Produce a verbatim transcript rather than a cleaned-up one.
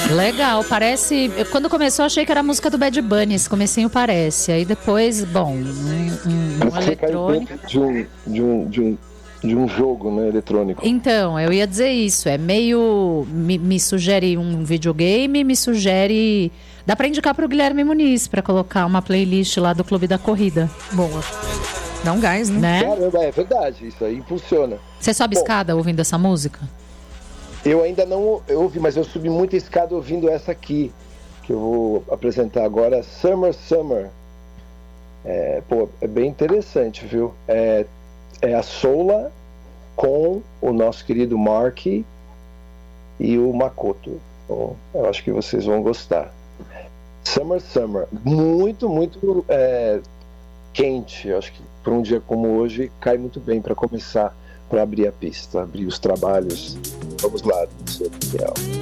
Legal, parece... eu, quando começou, achei que era a música do Bad Bunny, esse comecinho parece. Aí depois, bom, um, um, um Você caiu eletrônico... dentro de um, de um, de um, de um jogo, né, eletrônico. Então, eu ia dizer isso, é meio... Me, me sugere um videogame, me sugere... Dá pra indicar pro Guilherme Muniz, pra colocar uma playlist lá do Clube da Corrida. Boa. Dá um gás, né? Né? Caramba, é verdade, isso aí funciona. Você sobe Bom, escada ouvindo essa música? Eu ainda não ouvi, mas eu subi muita escada ouvindo essa aqui, que eu vou apresentar agora, Summer Summer. É, pô, é bem interessante, viu? É, é a Sola com o nosso querido Mark e o Makoto. Então, eu acho que vocês vão gostar. Summer Summer, muito, muito é, quente. Eu acho que para um dia como hoje cai muito bem para começar, para abrir a pista, abrir os trabalhos. Vamos lá, seu Miguel.